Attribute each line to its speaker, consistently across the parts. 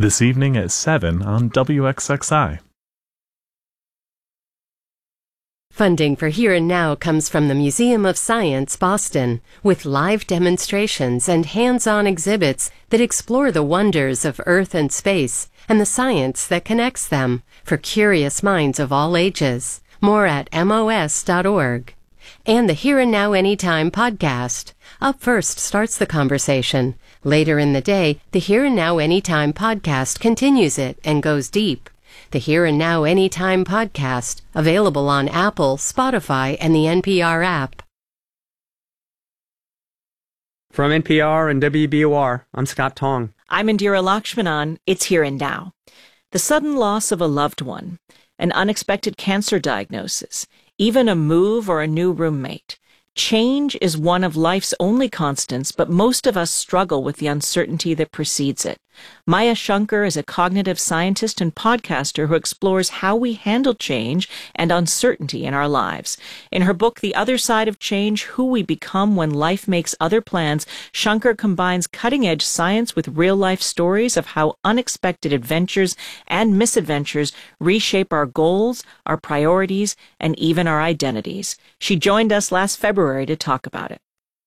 Speaker 1: This evening at 7 on WXXI.
Speaker 2: Funding for Here and Now comes from the Museum of Science, Boston, with live demonstrations and hands-on exhibits that explore the wonders of Earth and space and the science that connects them for curious minds of all ages. More at mos.org. And the Here and Now Anytime podcast. Up first starts the conversation. Later in the day, the Here and Now Anytime podcast continues it and goes deep. The Here and Now Anytime podcast, available on Apple, Spotify, and the NPR app.
Speaker 3: From NPR and WBUR, I'm Scott Tong.
Speaker 4: I'm Indira Lakshmanan. It's Here and Now. The sudden loss of a loved one, an unexpected cancer diagnosis, even a move or a new roommate. Change is one of life's only constants, but most of us struggle with the uncertainty that precedes it. Maya Shankar is a cognitive scientist and podcaster who explores how we handle change and uncertainty in our lives. In her book, The Other Side of Change, Who We Become When Life Makes Other Plans, Shankar combines cutting-edge science with real-life stories of how unexpected adventures and misadventures reshape our goals, our priorities, and even our identities. She joined us last February to talk about it.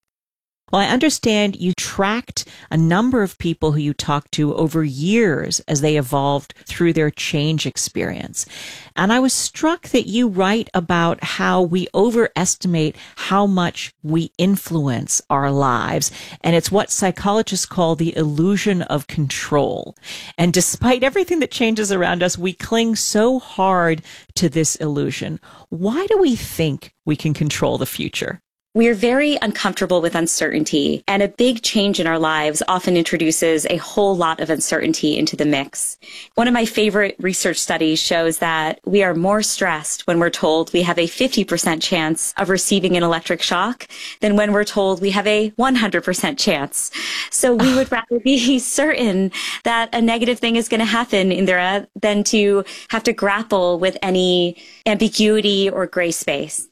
Speaker 4: Well, I understand you tracked a number of people who you talked to over years as they evolved through their change experience. And I was struck that you write about how we overestimate how much we influence our lives. And it's what psychologists call the illusion of control. And despite everything that changes around us, we cling so hard to this illusion. Why do we think we can control the future?
Speaker 5: We are very uncomfortable with uncertainty, and a big change in our lives often introduces a whole lot of uncertainty into the mix. One of my favorite research studies shows that we are more stressed when we're told we have a 50% chance of receiving an electric shock than when we're told we have a 100% chance. So we would rather be certain that a negative thing is going to happen, Indira, than to have to grapple with any ambiguity or gray space.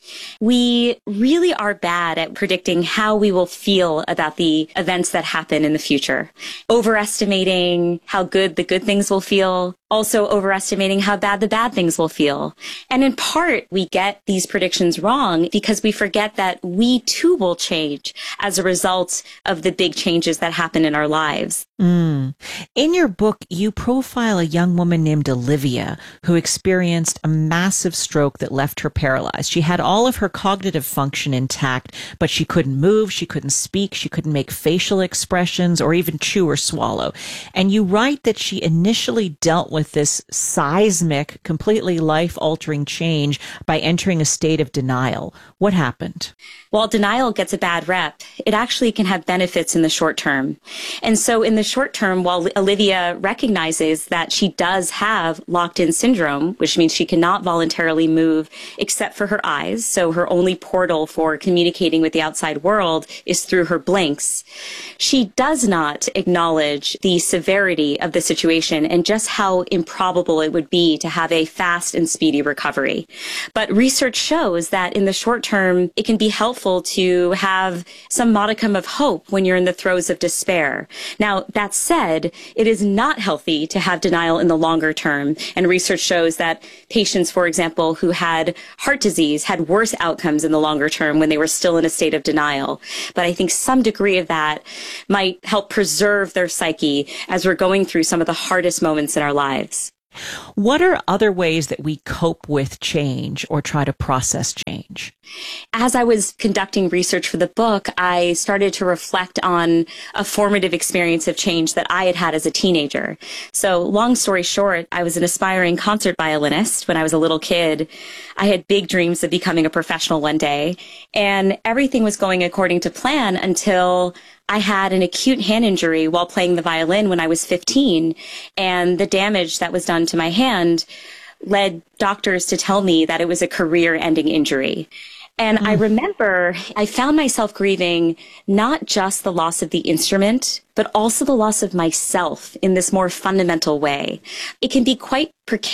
Speaker 5: We really are bad at predicting how we will feel about the events that happen in the future. Overestimating how good the good things will feel, also overestimating how bad the bad things will feel. And in part, we get these predictions wrong because we forget that we too will change as a result of the big changes that happen in our lives.
Speaker 4: In your book, you profile a young woman named Olivia who experienced a massive stroke that left her paralyzed. She had all of her cognitive function intact, but she couldn't move, she couldn't speak, she couldn't make facial expressions or even chew or swallow. And you write that she initially dealt with this seismic, completely life-altering change by entering a state of denial. What happened?
Speaker 5: While denial gets a bad rep, it actually can have benefits in the short term. And so in the short term, while Olivia recognizes that she does have locked-in syndrome, which means she cannot voluntarily move except for her eyes, so her only portal for communicating with the outside world is through her blinks, she does not acknowledge the severity of the situation and just how improbable it would be to have a fast and speedy recovery. But research shows that in the short term, it can be helpful to have some modicum of hope when you're in the throes of despair. Now, that said, it is not healthy to have denial in the longer term. And research shows that patients, for example, who had heart disease had worse outcomes in the longer term when they were still in a state of denial. But I think some degree of that might help preserve their psyche as we're going through some of the hardest moments in our lives.
Speaker 4: What are other ways that we cope with change or try to process change?
Speaker 5: As I was conducting research for the book, I started to reflect on a formative experience of change that I had had as a teenager. So long story short, I was an aspiring concert violinist when I was a little kid. I had big dreams of becoming a professional one day, and everything was going according to plan until I had an acute hand injury while playing the violin when I was 15, and the damage that was done to my hand led doctors to tell me that it was a career-ending injury. And I remember I found myself grieving not just the loss of the instrument, but also the loss of myself in this more fundamental way. It can be quite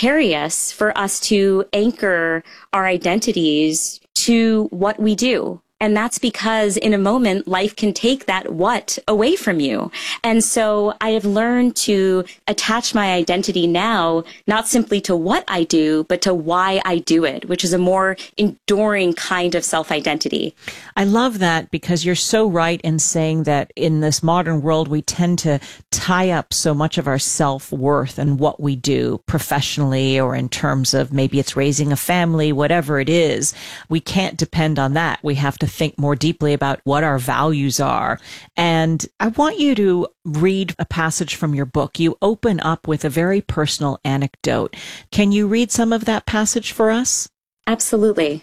Speaker 5: precarious for us to anchor our identities to what we do. And that's because in a moment, life can take that what away from you. And so I have learned to attach my identity now, not simply to what I do, but to why I do it, which is a more enduring kind of self-identity.
Speaker 4: I love that, because you're so right in saying that in this modern world, we tend to tie up so much of our self-worth and what we do professionally, or in terms of maybe it's raising a family, whatever it is. We can't depend on that. We have to think more deeply about what our values are. And I want you to read a passage from your book. You open up with a very personal anecdote. Can you read some of that passage for us?
Speaker 5: Absolutely.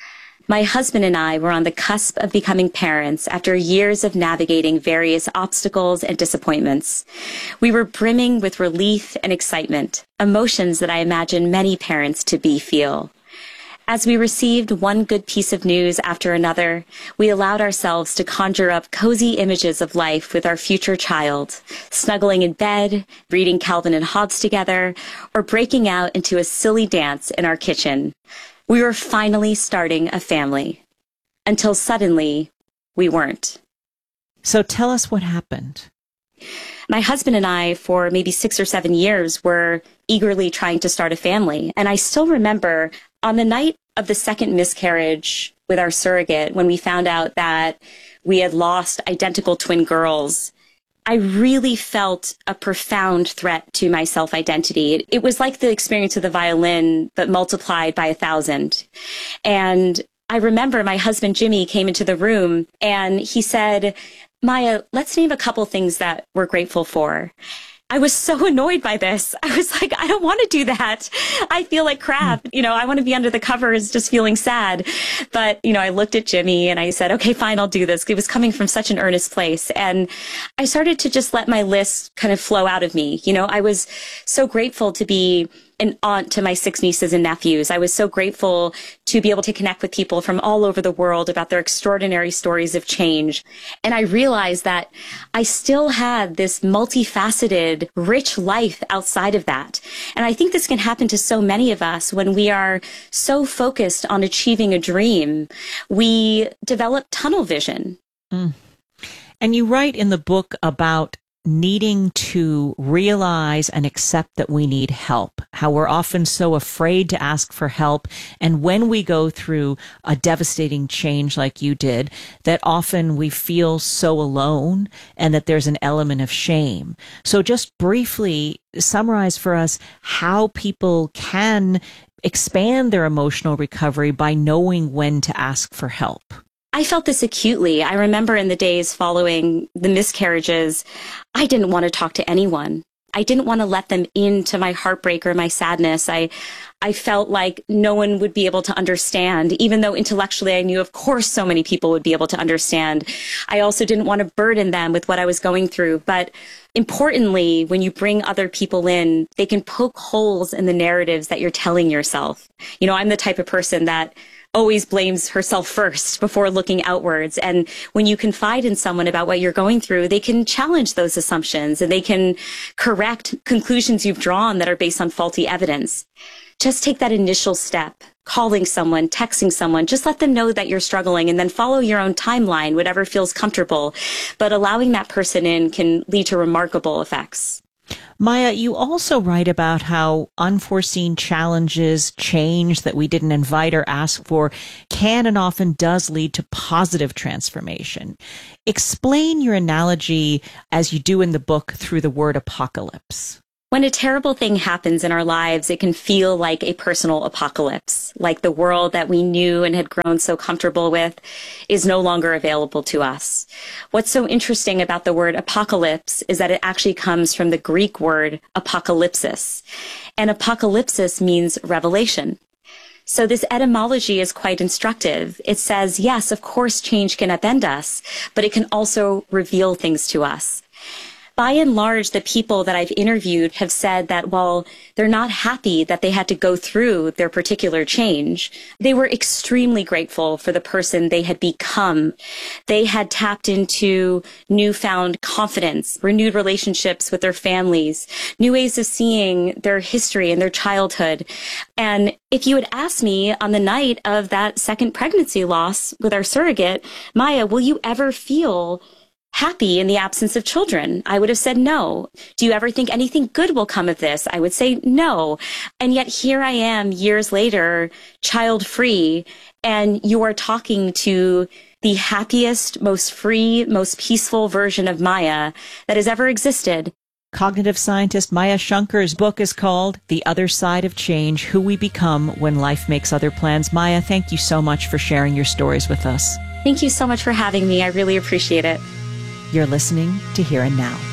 Speaker 5: My husband and I were on the cusp of becoming parents after years of navigating various obstacles and disappointments. We were brimming with relief and excitement, emotions that I imagine many parents to be feel. As we received one good piece of news after another, we allowed ourselves to conjure up cozy images of life with our future child, snuggling in bed, reading Calvin and Hobbes together, or breaking out into a silly dance in our kitchen. We were finally starting a family, until suddenly we weren't.
Speaker 4: So tell us what happened.
Speaker 5: My husband and I, for maybe 6 or 7 years, were eagerly trying to start a family. And I still remember on the night of the second miscarriage with our surrogate, when we found out that we had lost identical twin girls, I really felt a profound threat to my self-identity. It was like the experience of the violin, but multiplied by 1,000. And I remember my husband, Jimmy, came into the room and he said, Maya, let's name a couple things that we're grateful for. I was so annoyed by this. I was like, I don't want to do that. I feel like crap. I want to be under the covers just feeling sad. But, I looked at Jimmy and I said, okay, fine, I'll do this. It was coming from such an earnest place. And I started to just let my list kind of flow out of me. I was so grateful to be an aunt to my 6 nieces and nephews. I was so grateful to be able to connect with people from all over the world about their extraordinary stories of change. And I realized that I still had this multifaceted, rich life outside of that. And I think this can happen to so many of us when we are so focused on achieving a dream. We develop tunnel vision.
Speaker 4: And you write in the book about needing to realize and accept that we need help, how we're often so afraid to ask for help. And when we go through a devastating change like you did, that often we feel so alone and that there's an element of shame. So just briefly summarize for us how people can expand their emotional recovery by knowing when to ask for help.
Speaker 5: I felt this acutely. I remember in the days following the miscarriages, I didn't want to talk to anyone. I didn't want to let them into my heartbreak or my sadness. I felt like no one would be able to understand, even though intellectually I knew, of course, so many people would be able to understand. I also didn't want to burden them with what I was going through. But importantly, when you bring other people in, they can poke holes in the narratives that you're telling yourself. I'm the type of person that always blames herself first before looking outwards. And when you confide in someone about what you're going through, they can challenge those assumptions and they can correct conclusions you've drawn that are based on faulty evidence. Just take that initial step, calling someone, texting someone, just let them know that you're struggling and then follow your own timeline, whatever feels comfortable. But allowing that person in can lead to remarkable effects.
Speaker 4: Maya, you also write about how unforeseen challenges, change that we didn't invite or ask for, can and often does lead to positive transformation. Explain your analogy, as you do in the book, through the word apocalypse.
Speaker 5: When a terrible thing happens in our lives, it can feel like a personal apocalypse, like the world that we knew and had grown so comfortable with is no longer available to us. What's so interesting about the word apocalypse is that it actually comes from the Greek word apocalypsis, and apocalypsis means revelation. So this etymology is quite instructive. It says, yes, of course, change can upend us, but it can also reveal things to us. By and large, the people that I've interviewed have said that while they're not happy that they had to go through their particular change, they were extremely grateful for the person they had become. They had tapped into newfound confidence, renewed relationships with their families, new ways of seeing their history and their childhood. And if you had asked me on the night of that second pregnancy loss with our surrogate, Maya, will you ever feel happy in the absence of children? I would have said no. Do you ever think anything good will come of this? I would say no. And yet here I am years later, child-free, and you are talking to the happiest, most free, most peaceful version of Maya that has ever existed.
Speaker 4: Cognitive scientist Maya Shankar's book is called The Other Side of Change, Who We Become When Life Makes Other Plans. Maya, thank you so much for sharing your stories with us.
Speaker 5: Thank you so much for having me. I really appreciate it.
Speaker 4: You're listening to Here and Now.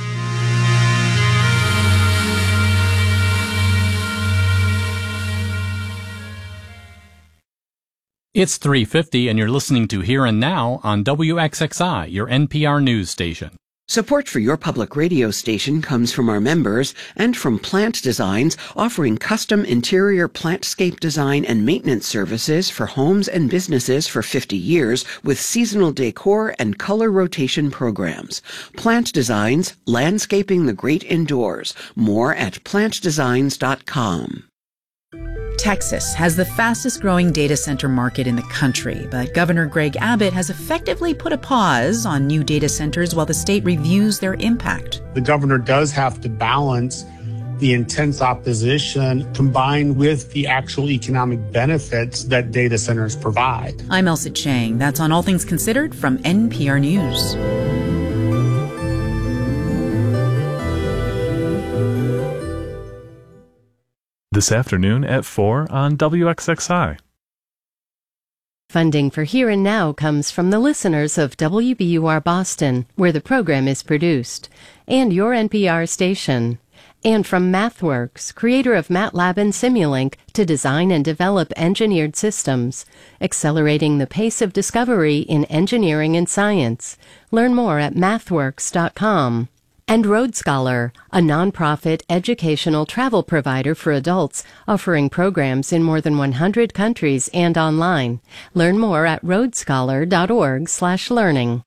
Speaker 6: It's 3:50 and you're listening to Here and Now on WXXI, your NPR news station.
Speaker 7: Support for your public radio station comes from our members and from Plant Designs, offering custom interior plantscape design and maintenance services for homes and businesses for 50 years with seasonal decor and color rotation programs. Plant Designs, landscaping the great indoors. More at plantdesigns.com.
Speaker 8: Texas has the fastest growing data center market in the country, but Governor Greg Abbott has effectively put a pause on new data centers while the state reviews their impact.
Speaker 9: The governor does have to balance the intense opposition combined with the actual economic benefits that data centers provide.
Speaker 8: I'm Elsa Chang. That's on All Things Considered from NPR News.
Speaker 1: This afternoon at 4 on WXXI.
Speaker 2: Funding for Here and Now comes from the listeners of WBUR Boston, where the program is produced, and your NPR station, and from MathWorks, creator of MATLAB and Simulink, to design and develop engineered systems, accelerating the pace of discovery in engineering and science. Learn more at mathworks.com. And Road Scholar, a nonprofit educational travel provider for adults, offering programs in more than 100 countries and online. Learn more at roadscholar.org/learning.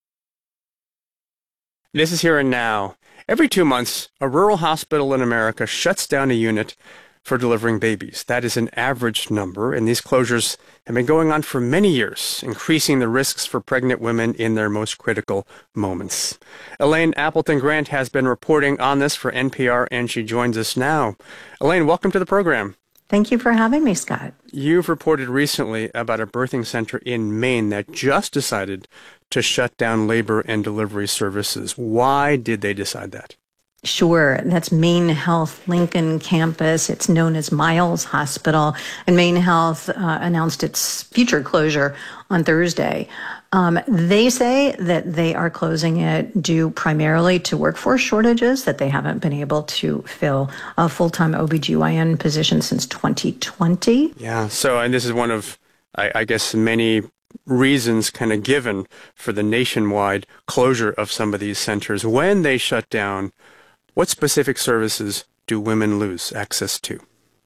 Speaker 3: This is Here and Now. Every 2 months, a rural hospital in America shuts down a unit for delivering babies. That is an average number, and these closures have been going on for many years, increasing the risks for pregnant women in their most critical moments. Elaine Appleton-Grant has been reporting on this for NPR, and she joins us now. Elaine, welcome to the program.
Speaker 10: Thank you for having me, Scott.
Speaker 3: You've reported recently about a birthing center in Maine that just decided to shut down labor and delivery services. Why did they decide that?
Speaker 10: Sure. That's Maine Health Lincoln campus. It's known as Miles Hospital. And Maine Health announced its future closure on Thursday. They say that they are closing it due primarily to workforce shortages, that they haven't been able to fill a full-time OBGYN position since 2020.
Speaker 3: Yeah. So, and this is one of, I guess, many reasons kind of given for the nationwide closure of some of these centers. When they shut down, what specific services do women lose access to?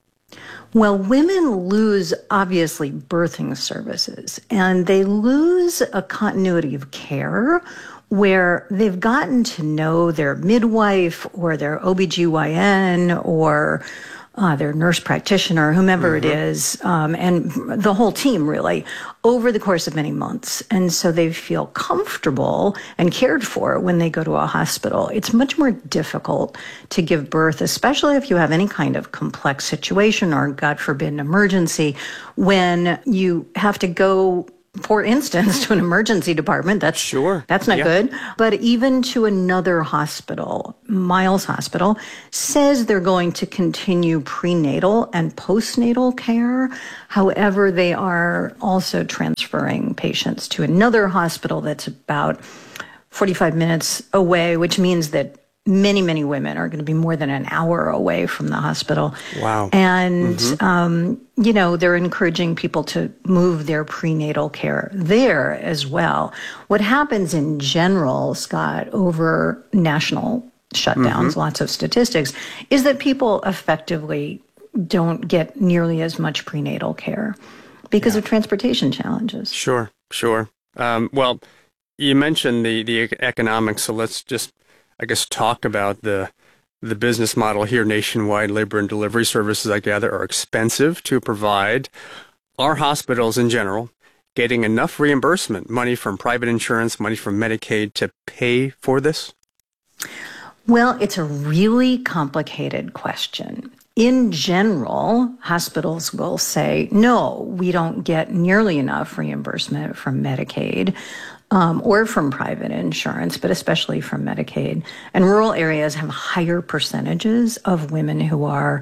Speaker 10: Well, women lose, obviously, birthing services, and they lose a continuity of care where they've gotten to know their midwife or their OBGYN or their nurse practitioner, whomever it is, and the whole team, really, over the course of many months. And so they feel comfortable and cared for when they go to a hospital. It's much more difficult to give birth, especially if you have any kind of complex situation or, God forbid, an emergency, when you have to go, for instance, to an emergency department. That's not good. But even to another hospital, Miles Hospital, says they're going to continue prenatal and postnatal care. However, they are also transferring patients to another hospital that's about 45 minutes away, which means that many, many women are going to be more than an hour away from the hospital.
Speaker 3: Wow.
Speaker 10: And, they're encouraging people to move their prenatal care there as well. What happens in general, Scott, over national shutdowns, lots of statistics, is that people effectively don't get nearly as much prenatal care because of transportation challenges.
Speaker 3: Sure. Well, you mentioned the economics, so let's just, I guess, talk about the business model here. Nationwide labor and delivery services, I gather, are expensive to provide. Are hospitals in general getting enough reimbursement, money from private insurance, money from Medicaid to pay for this?
Speaker 10: Well, it's a really complicated question. In general, hospitals will say, no, we don't get nearly enough reimbursement from Medicaid or from private insurance, but especially from Medicaid. And rural areas have higher percentages of women who are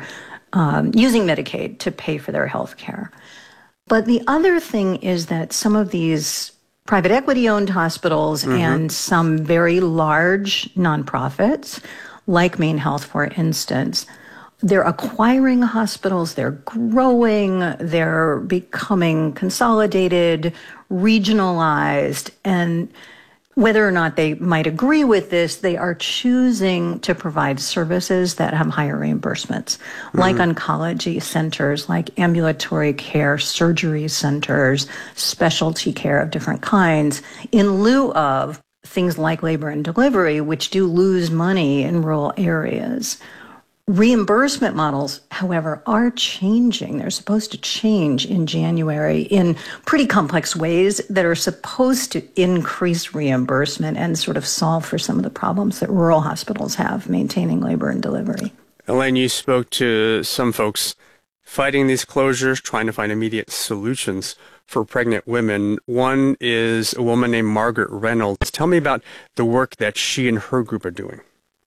Speaker 10: using Medicaid to pay for their health care. But the other thing is that some of these private equity-owned hospitals and some very large nonprofits, like MaineHealth, for instance, they're acquiring hospitals, they're growing, they're becoming consolidated, regionalized, and whether or not they might agree with this, they are choosing to provide services that have higher reimbursements, like oncology centers, like ambulatory care, surgery centers, specialty care of different kinds, in lieu of things like labor and delivery, which do lose money in rural areas. Reimbursement models, however, are changing. They're supposed to change in January in pretty complex ways that are supposed to increase reimbursement and sort of solve for some of the problems that rural hospitals have maintaining labor and delivery.
Speaker 3: Elaine, you spoke to some folks fighting these closures, trying to find immediate solutions for pregnant women. One is a woman named Margaret Reynolds. Tell me about the work that she and her group are doing.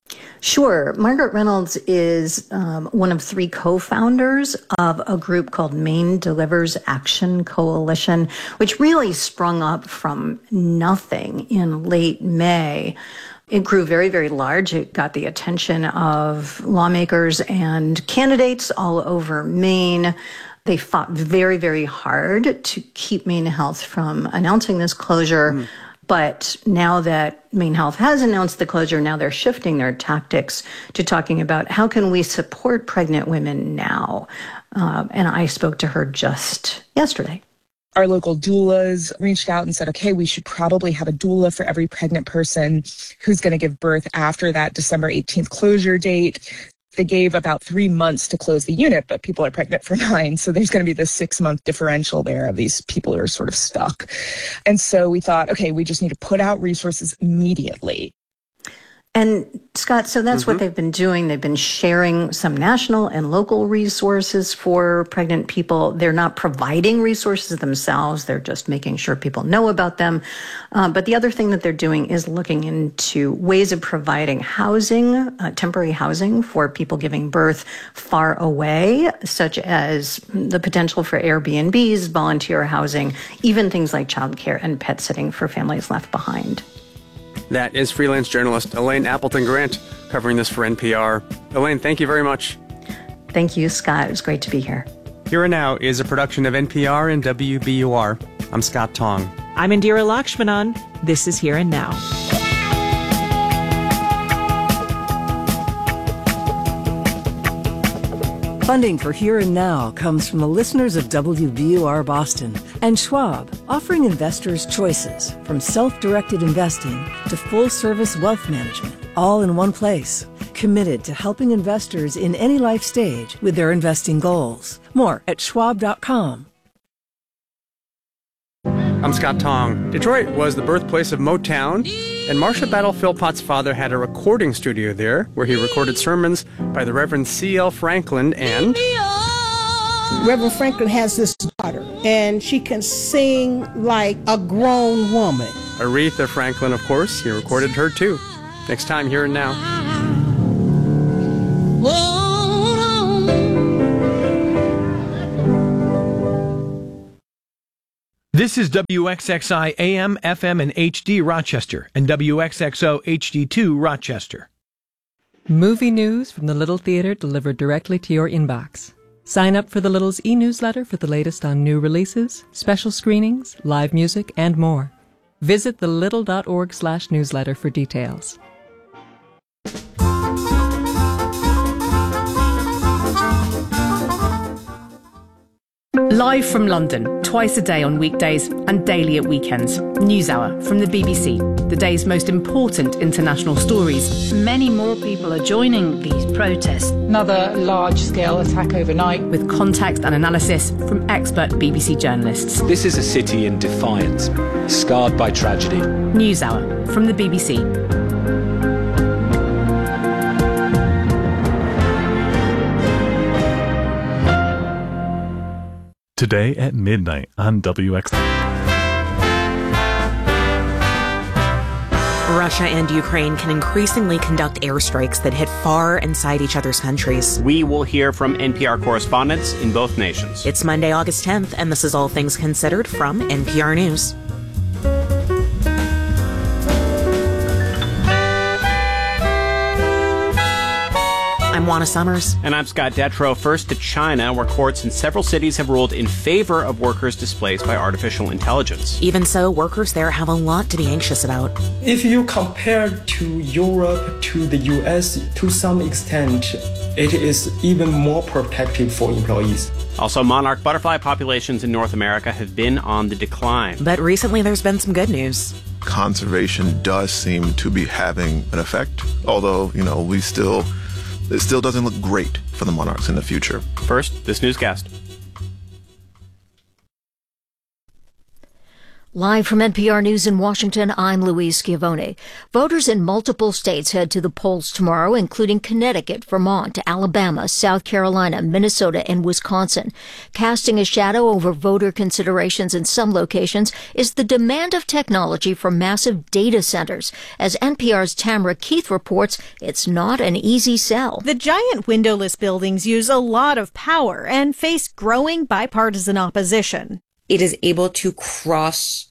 Speaker 10: Sure. Margaret Reynolds is one of three co-founders of a group called Maine Delivers Action Coalition, which really sprung up from nothing in late May. It grew very, very large. It got the attention of lawmakers and candidates all over Maine. They fought very, very hard to keep MaineHealth from announcing this closure. But now that MaineHealth has announced the closure, now they're shifting their tactics to talking about how can we support pregnant women now. And I spoke to her just yesterday.
Speaker 11: Our local doulas reached out and said, okay, we should probably have a doula for every pregnant person who's going to give birth after that December 18th closure date. They gave about 3 months to close the unit, but people are pregnant for 9. So there's going to be this 6-month differential there of these people who are sort of stuck. And so we thought, okay, we just need to put out resources immediately.
Speaker 10: And Scott, so that's what they've been doing. They've been sharing some national and local resources for pregnant people. They're not providing resources themselves. They're just making sure people know about them. But the other thing that they're doing is looking into ways of providing housing, temporary housing for people giving birth far away, such as the potential for Airbnbs, volunteer housing, even things like childcare and pet sitting for families left behind.
Speaker 3: That is freelance journalist Elaine Appleton Grant covering this for NPR. Elaine, thank you very much.
Speaker 10: Thank you, Scott. It was great to be here.
Speaker 3: Here and Now is a production of NPR and WBUR. I'm Scott Tong.
Speaker 4: I'm Indira Lakshmanan. This is Here and Now.
Speaker 12: Funding for Here and Now comes from the listeners of WBUR Boston and Schwab, offering investors choices from self-directed investing to full-service wealth management, all in one place. Committed to helping investors in any life stage with their investing goals. More at schwab.com.
Speaker 3: I'm Scott Tong. Detroit was the birthplace of Motown, and Marsha Battle Philpott's father had a recording studio there where he recorded sermons by the Reverend C.L. Franklin and...
Speaker 13: Reverend Franklin has this daughter, and she can sing like a grown woman.
Speaker 3: Aretha Franklin, of course. He recorded her, too. Next time, Here and Now.
Speaker 14: This is WXXI AM, FM, and HD Rochester, and WXXO HD2 Rochester.
Speaker 15: Movie news from the Little Theater delivered directly to your inbox. Sign up for the Little's e-newsletter for the latest on new releases, special screenings, live music, and more. Visit thelittle.org/newsletter for details.
Speaker 16: Live from London, twice a day on weekdays and daily at weekends. NewsHour from the BBC, the day's most important international stories.
Speaker 17: Many more people are joining these protests.
Speaker 18: Another large-scale attack overnight.
Speaker 16: With context and analysis from expert BBC journalists.
Speaker 19: This is a city in defiance, scarred by tragedy.
Speaker 16: NewsHour from the BBC.
Speaker 1: Today at midnight on WX.
Speaker 20: Russia and Ukraine can increasingly conduct airstrikes that hit far inside each other's countries.
Speaker 21: We will hear from NPR correspondents in both nations.
Speaker 20: It's Monday, August 10th, and this is All Things Considered from NPR News. I'm Juana Summers.
Speaker 21: And I'm Scott Detrow. First to China, where courts in several cities have ruled in favor of workers displaced by artificial intelligence.
Speaker 20: Even so, workers there have a lot to be anxious about.
Speaker 22: If you compare to Europe, to the US, to some extent, it is even more protective for employees.
Speaker 21: Also, monarch butterfly populations in North America have been on the decline.
Speaker 20: But recently there's been some good news.
Speaker 23: Conservation does seem to be having an effect, although, it still doesn't look great for the monarchs in the future.
Speaker 21: First, this newscast.
Speaker 24: Live from NPR News in Washington, I'm Louise Schiavone. Voters in multiple states head to the polls tomorrow, including Connecticut, Vermont, Alabama, South Carolina, Minnesota, and Wisconsin. Casting a shadow over voter considerations in some locations is the demand of technology for massive data centers. As NPR's Tamara Keith reports, it's not an easy sell.
Speaker 25: The giant windowless buildings use a lot of power and face growing bipartisan opposition.
Speaker 26: It is able to cross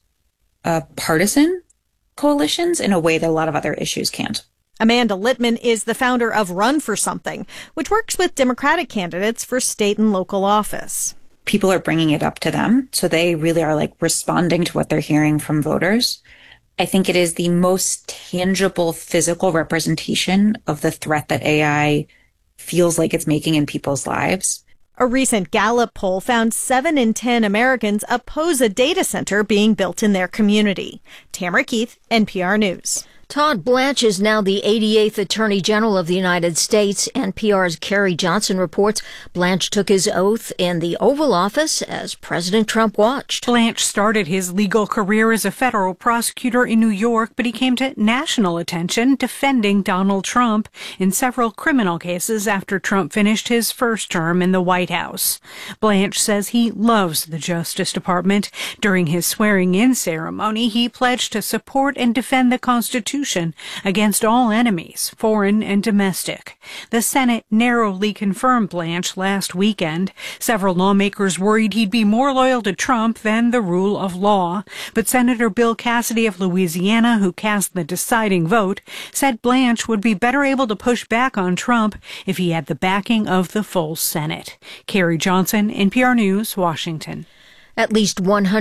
Speaker 26: partisan coalitions in a way that a lot of other issues can't.
Speaker 25: Amanda Littman is the founder of Run for Something, which works with Democratic candidates for state and local office.
Speaker 26: People are bringing it up to them, so they really are responding to what they're hearing from voters. I think it is the most tangible physical representation of the threat that AI feels like it's making in people's lives.
Speaker 25: A recent Gallup poll found 7 in 10 Americans oppose a data center being built in their community. Tamara Keith, NPR News.
Speaker 24: Todd Blanche is now the 88th Attorney General of the United States. NPR's Carrie Johnson reports Blanche took his oath in the Oval Office as President Trump watched.
Speaker 27: Blanche started his legal career as a federal prosecutor in New York, but he came to national attention defending Donald Trump in several criminal cases after Trump finished his first term in the White House. Blanche says he loves the Justice Department. During his swearing-in ceremony, he pledged to support and defend the Constitution against all enemies, foreign and domestic. The Senate narrowly confirmed Blanche last weekend. Several lawmakers worried he'd be more loyal to Trump than the rule of law. But Senator Bill Cassidy of Louisiana, who cast the deciding vote, said Blanche would be better able to push back on Trump if he had the backing of the full Senate. Carrie Johnson, NPR News, Washington.
Speaker 24: At least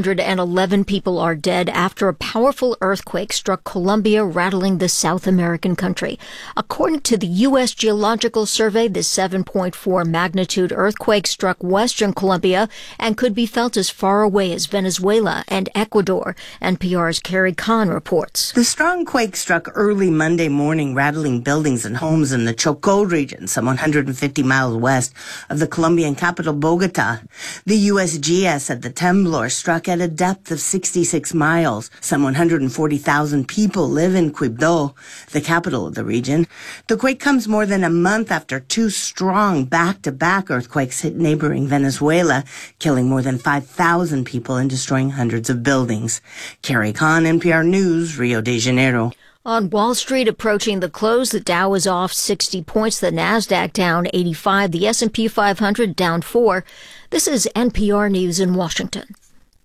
Speaker 24: 111 people are dead after a powerful earthquake struck Colombia, rattling the South American country. According to the U.S. Geological Survey, the 7.4 magnitude earthquake struck western Colombia and could be felt as far away as Venezuela and Ecuador. NPR's Carrie Kahn reports.
Speaker 28: The strong quake struck early Monday morning, rattling buildings and homes in the Chocó region, some 150 miles west of the Colombian capital, Bogota. The USGS said the temblor struck at a depth of 66 miles. Some 140,000 people live in Quibdó, the capital of the region. The quake comes more than a month after 2 strong back-to-back earthquakes hit neighboring Venezuela, killing more than 5,000 people and destroying hundreds of buildings. Carrie Kahn, NPR News, Rio de Janeiro.
Speaker 24: On Wall Street, approaching the close, the Dow is off 60 points, the Nasdaq down 85, the S&P 500 down 4. This is NPR News in Washington.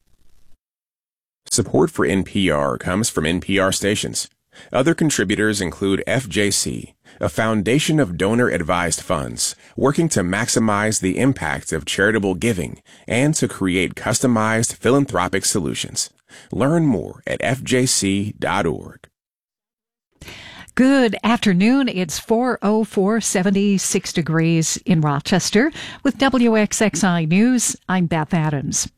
Speaker 29: Support for NPR comes from NPR stations. Other contributors include FJC, a foundation of donor-advised funds working to maximize the impact of charitable giving and to create customized philanthropic solutions. Learn more at fjc.org.
Speaker 2: Good afternoon. It's 4:04, 76 degrees in Rochester. With WXXI News, I'm Beth Adams.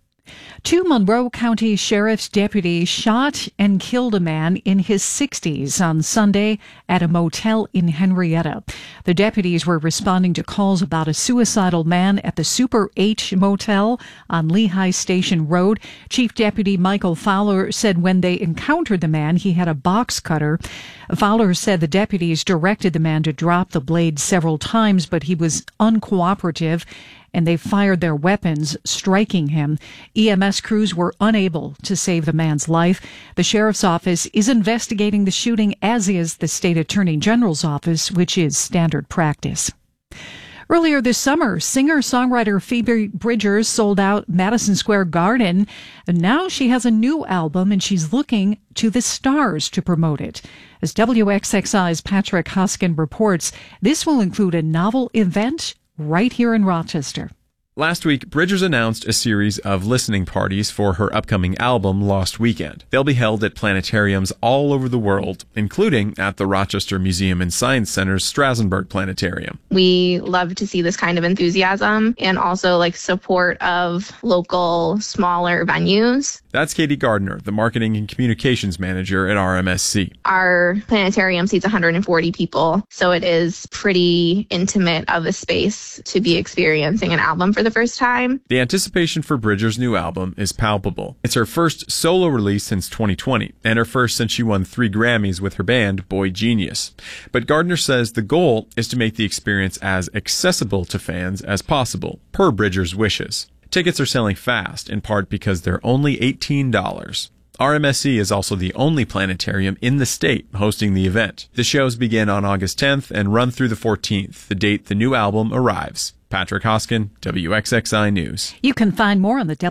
Speaker 2: 2 Monroe County Sheriff's deputies shot and killed a man in his 60s on Sunday at a motel in Henrietta. The deputies were responding to calls about a suicidal man at the Super H Motel on Lehigh Station Road. Chief Deputy Michael Fowler said when they encountered the man, he had a box cutter. Fowler said the deputies directed the man to drop the blade several times, but he was uncooperative, and they fired their weapons, striking him. EMS crews were unable to save the man's life. The sheriff's office is investigating the shooting, as is the state attorney general's office, which is standard practice. Earlier this summer, singer-songwriter Phoebe Bridgers sold out Madison Square Garden. And now she has a new album, and she's looking to the stars to promote it. As WXXI's Patrick Hoskin reports, this will include a novel event right here in Rochester.
Speaker 4: Last week, Bridgers announced a series of listening parties for her upcoming album, Lost Weekend. They'll be held at planetariums all over the world, including at the Rochester Museum and Science Center's Strassenberg Planetarium.
Speaker 5: We love to see this kind of enthusiasm and also support of local, smaller venues.
Speaker 4: That's Katie Gardner, the Marketing and Communications Manager at RMSC.
Speaker 5: Our planetarium seats 140 people, so it is pretty intimate of a space to be experiencing an album for the first time.
Speaker 4: The anticipation for Bridgers' new album is palpable. It's her first solo release since 2020, and her first since she won 3 Grammys with her band, Boy Genius. But Gardner says the goal is to make the experience as accessible to fans as possible, per Bridgers' wishes. Tickets are selling fast, in part because they're only $18. RMSC is also the only planetarium in the state hosting the event. The shows begin on August 10th and run through the 14th, the date the new album arrives. Patrick Hoskin, WXXI News.
Speaker 2: You can find more on the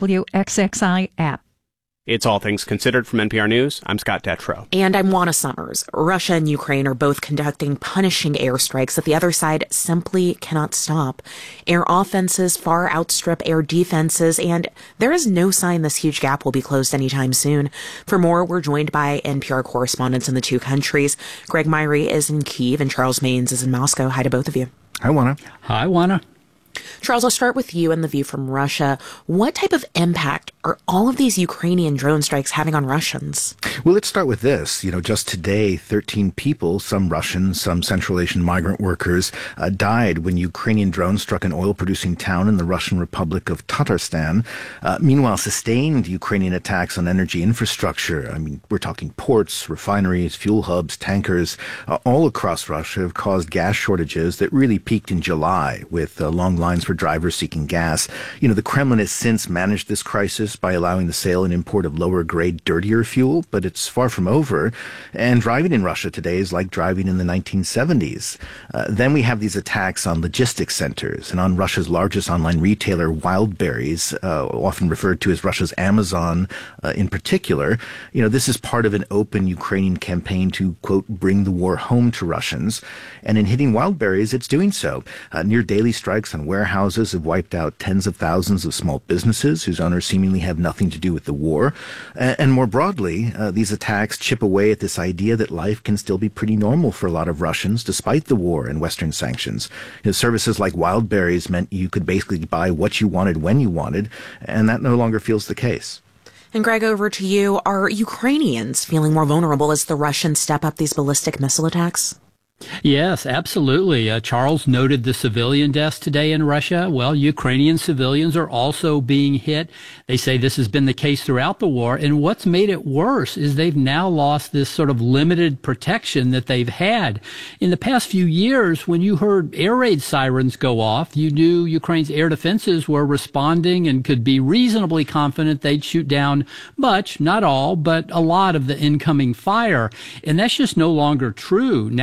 Speaker 2: WXXI app.
Speaker 21: It's All Things Considered from NPR News. I'm Scott Detrow.
Speaker 20: And I'm Juana Summers. Russia and Ukraine are both conducting punishing airstrikes that the other side simply cannot stop. Air offenses far outstrip air defenses, and there is no sign this huge gap will be closed anytime soon. For more, we're joined by NPR correspondents in the two countries. Greg Myrie is in Kyiv and Charles Maynes is in Moscow. Hi to both of you.
Speaker 6: Hi, Juana.
Speaker 7: Hi, Juana.
Speaker 20: Charles, I'll start with you and the view from Russia. What type of impact are all of these Ukrainian drone strikes having on Russians?
Speaker 6: Well, let's start with this. Just today, 13 people, some Russians, some Central Asian migrant workers, died when Ukrainian drones struck an oil-producing town in the Russian Republic of Tatarstan. Meanwhile, sustained Ukrainian attacks on energy infrastructure, we're talking ports, refineries, fuel hubs, tankers, all across Russia have caused gas shortages that really peaked in July with long lines for drivers seeking gas. The Kremlin has since managed this crisis by allowing the sale and import of lower-grade, dirtier fuel, but it's far from over. And driving in Russia today is like driving in the 1970s. Then we have these attacks on logistics centers and on Russia's largest online retailer, Wildberries, often referred to as Russia's Amazon in particular. This is part of an open Ukrainian campaign to, quote, bring the war home to Russians. And in hitting Wildberries, it's doing so. Near daily strikes on warehouses have wiped out tens of thousands of small businesses whose owners seemingly have nothing to do with the war. And more broadly, these attacks chip away at this idea that life can still be pretty normal for a lot of Russians despite the war and Western sanctions. Services like Wildberries meant you could basically buy what you wanted when you wanted, and that no longer feels the case.
Speaker 20: And Greg, over to you. Are Ukrainians feeling more vulnerable as the Russians step up these ballistic missile attacks?
Speaker 7: Yes, absolutely. Charles noted the civilian deaths today in Russia. Well, Ukrainian civilians are also being hit. They say this has been the case throughout the war. And what's made it worse is they've now lost this sort of limited protection that they've had. In the past few years, when you heard air raid sirens go off, you knew Ukraine's air defenses were responding and could be reasonably confident they'd shoot down much, not all, but a lot of the incoming fire. And that's just no longer true. Now you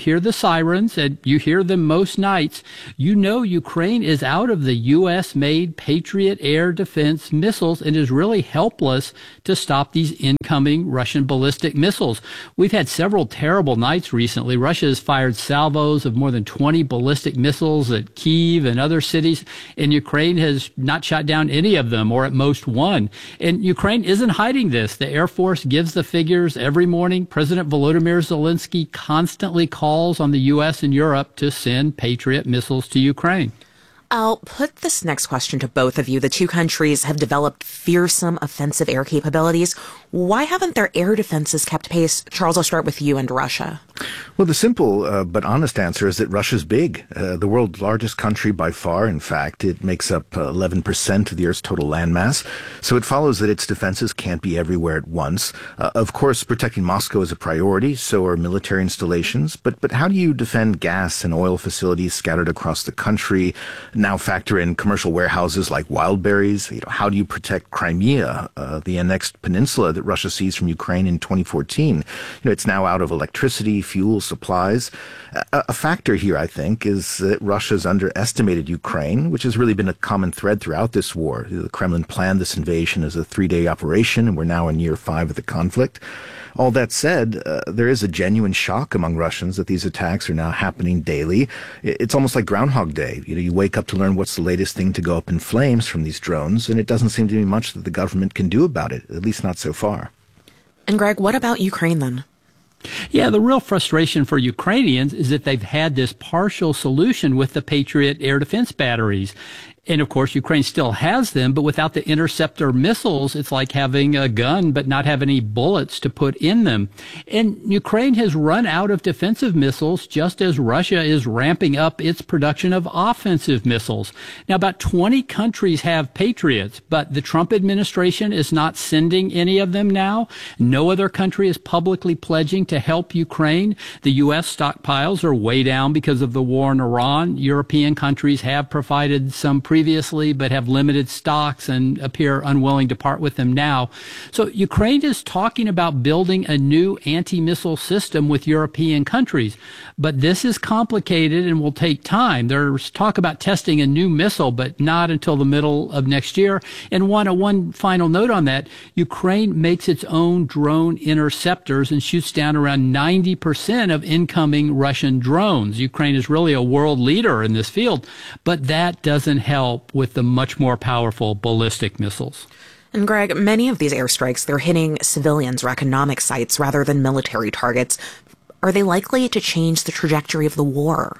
Speaker 7: hear the sirens, and you hear them most nights, you know Ukraine is out of the U.S.-made Patriot air defense missiles and is really helpless to stop these incoming Russian ballistic missiles. We've had several terrible nights recently. Russia has fired salvos of more than 20 ballistic missiles at Kyiv and other cities, and Ukraine has not shot down any of them, or at most one. And Ukraine isn't hiding this. The Air Force gives the figures every morning. President Volodymyr Zelensky constantly calls on the U.S. and Europe to send Patriot missiles to Ukraine.
Speaker 20: I'll put this next question to both of you. The two countries have developed fearsome offensive air capabilities. Why haven't their air defenses kept pace? Charles, I'll start with you and Russia.
Speaker 6: Well, the simple but honest answer is that Russia's big, the world's largest country by far. In fact, it makes up 11% of the Earth's total landmass. So it follows that its defenses can't be everywhere at once. Of course, protecting Moscow is a priority, so are military installations. But how do you defend gas and oil facilities scattered across the country? Now factor in commercial warehouses like Wildberries. How do you protect Crimea, the annexed peninsula that Russia seized from Ukraine in 2014? It's now out of electricity, fuel, supplies. A factor here, I think, is that Russia's underestimated Ukraine, which has really been a common thread throughout this war. The Kremlin planned this invasion as a 3-day operation, and we're now in year 5 of the conflict. All that said, there is a genuine shock among Russians that these attacks are now happening daily. It's almost like Groundhog Day. You wake up to learn what's the latest thing to go up in flames from these drones, and it doesn't seem to be much that the government can do about it, at least not so far.
Speaker 20: And Greg, what about Ukraine then?
Speaker 7: Yeah, the real frustration for Ukrainians is that they've had this partial solution with the Patriot air defense batteries. And of course, Ukraine still has them, but without the interceptor missiles, it's like having a gun but not have any bullets to put in them. And Ukraine has run out of defensive missiles just as Russia is ramping up its production of offensive missiles. Now, about 20 countries have Patriots, but the Trump administration is not sending any of them now. No other country is publicly pledging to help Ukraine. The U.S. stockpiles are way down because of the war in Iran. European countries have provided some previously, but have limited stocks and appear unwilling to part with them now. So Ukraine is talking about building a new anti-missile system with European countries. But this is complicated and will take time. There's talk about testing a new missile, but not until the middle of next year. And one final note on that, Ukraine makes its own drone interceptors and shoots down around 90% of incoming Russian drones. Ukraine is really a world leader in this field, but that doesn't help with the much more powerful ballistic missiles.
Speaker 20: And Greg, many of these airstrikes, they're hitting civilians or economic sites rather than military targets. Are they likely to change the trajectory of the war?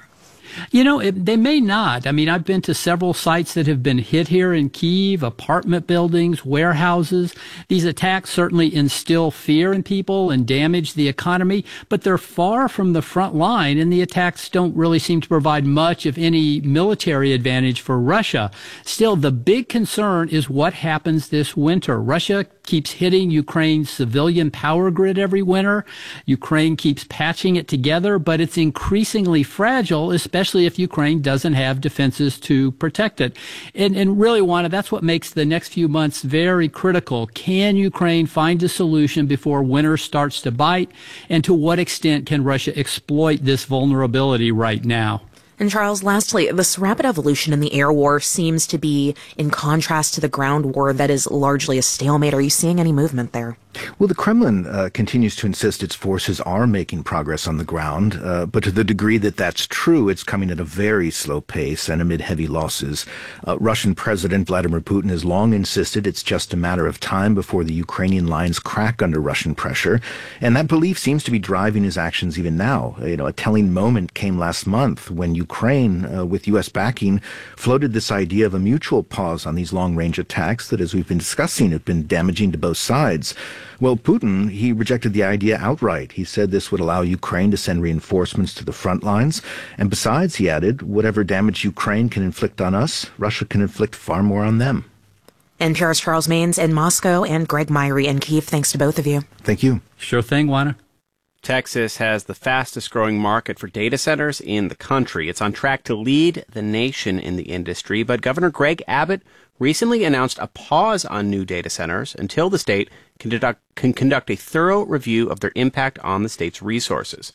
Speaker 7: They may not. I mean, I've been to several sites that have been hit here in Kyiv, apartment buildings, warehouses. These attacks certainly instill fear in people and damage the economy, but they're far from the front line, and the attacks don't really seem to provide much, if any, military advantage for Russia. Still, the big concern is what happens this winter. Russia keeps hitting Ukraine's civilian power grid every winter. Ukraine keeps patching it together, but it's increasingly fragile, especially if Ukraine doesn't have defenses to protect it. And really, Juana, that's what makes the next few months very critical. Can Ukraine find a solution before winter starts to bite? And to what extent can Russia exploit this vulnerability right now?
Speaker 20: And Charles, lastly, this rapid evolution in the air war seems to be in contrast to the ground war that is largely a stalemate. Are you seeing any movement there?
Speaker 6: Well, the Kremlin continues to insist its forces are making progress on the ground, but to the degree that that's true, it's coming at a very slow pace and amid heavy losses. Russian President Vladimir Putin has long insisted it's just a matter of time before the Ukrainian lines crack under Russian pressure, and that belief seems to be driving his actions even now. A telling moment came last month when Ukraine, with U.S. backing, floated this idea of a mutual pause on these long-range attacks that, as we've been discussing, have been damaging to both sides. Well, Putin, he rejected the idea outright. He said this would allow Ukraine to send reinforcements to the front lines. And besides, he added, whatever damage Ukraine can inflict on us, Russia can inflict far more on them.
Speaker 20: NPR's Charles Maynes in Moscow and Greg Myrie in Kyiv. Thanks to both of you.
Speaker 6: Thank you.
Speaker 7: Sure thing, Juana.
Speaker 21: Texas has the fastest growing market for data centers in the country. It's on track to lead the nation in the industry, but Governor Greg Abbott recently announced a pause on new data centers until the state can conduct a thorough review of their impact on the state's resources.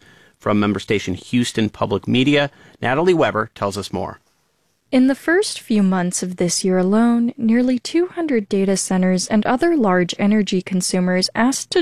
Speaker 21: From member station Houston Public Media, Natalie Weber tells us more.
Speaker 3: In the first few months of this year alone, nearly 200 data centers and other large energy consumers asked to